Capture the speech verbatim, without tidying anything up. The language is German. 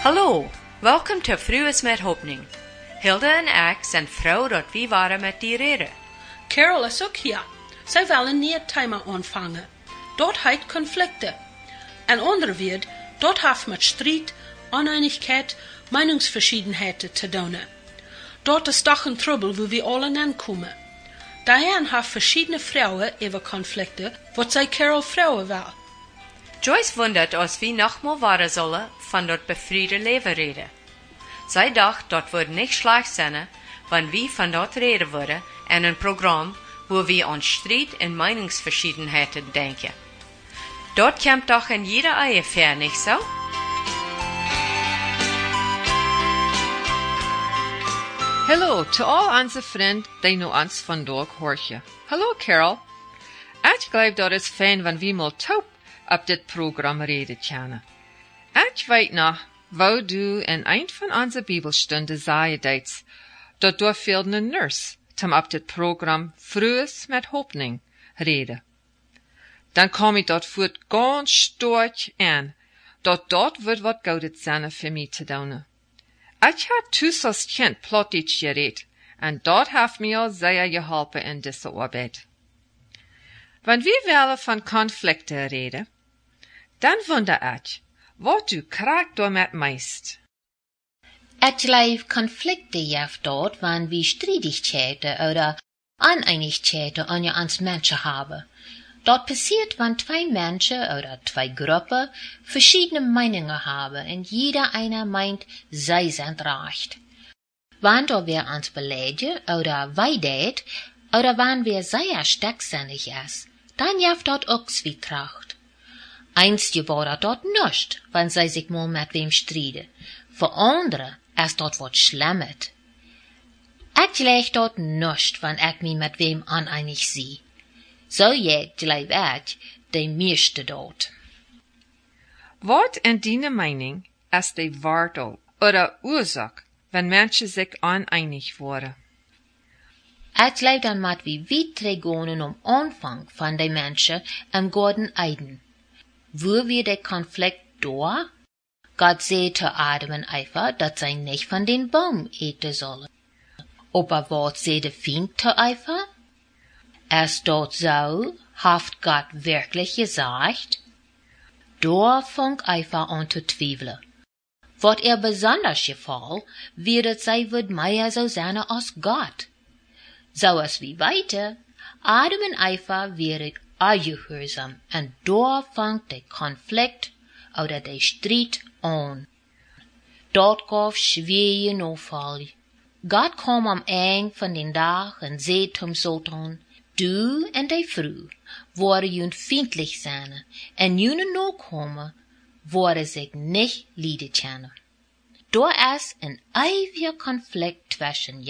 Hallo, welkom to Frues met Hopning. Hilde en ik zijn vrouw dat we waren met die reden. Carol is ook hier. Zij wil een nieuw thema aanvangen. Dort heit conflicten. En onderweerd, dort heeft met strijd, oneinigheid, meningsverschiedenheden te doen. Dort is toch een trouble wo we allen aankomen. Daher heeft verschiedene vrouwen over conflicten, wat zij Carol vrouwen wil. Joyce wundert, als we nochmal waren zullen van dat befriede leven reden. Zij dacht, dat wordt niet slecht zijn, wanneer we van dat reden worden en een programma, wo we aan strijd en meningsverschiedenheden denken. Dat komt doch in jeder Ehe, nicht so? Hallo to all onze vrienden die nu ons vandaag horen. Hallo Carol. Ik geloof dat het fijn van wie mal taub op dit programma reden kunnen. Ik weet nog, wou du in een van onze bibelstunden zei deeds, dat door veel een nurse tam op dit programma Frues met Hopning reden. Dan kom ik dat voort ganz storch aan, dat dat wordt wat goudet zijn voor mij te doen. Ik had thuis als kind plot iets gereed, en dat heeft mij al zeer geholpen in deze arbeid. Wanneer we willen van conflicten reden, dan wonder ik, wat u krijgt door met meist. Het lijf conflicten jeft dort, wanneer we strijdigheden oder oneinigheden an je ons mensen hebben. Dat passiert, wanneer twee mensen oder twee groepen verschiedene Meinungen haben en jeder einer meint, zij zijn recht. Wanneer wir ons beledigen oder weidet, oder wanneer wir sehr starksinnig is, dan jeft dat ook Zwietracht. Einst geworden dat nicht, wann zij sich mal met wem strijden. Voor anderen is dat wat schlemmet. Ik leg dat nicht, wann ik me met wem oneinig zie. Zo je gelijk ik, de meeste dood. Wat in die mening is de Wortel oder Ursache, wenn Menschen sich oneinig worden? Ik leef dan met wie wie tregonen om aanvang van de mensen im Garten Eden. Wo wir der Konflikt door? Gott sagte Adam und Eva, dat zij nicht von den Baum eten sollen. Aber wat zei de Feind te Eva? Ist dat so? Haft Gott wirklich gesagt? Da fang Eva an zu zweifeln. Wat er besonders gefall, wird zij wird mehr so sein als Gott. So als wie weiter, Adam und Eva wären ungehorsam, und da fängt der Konflikt oder der Streit an. Dort gab schwere Notfall. Gott kam am Eng von den Tag und zei zum Satan, du en de Frau worden jun feindlich zijn, en june Nachkommen worden sich nicht lieben können. Da ist ein ewiger Konflikt zwischen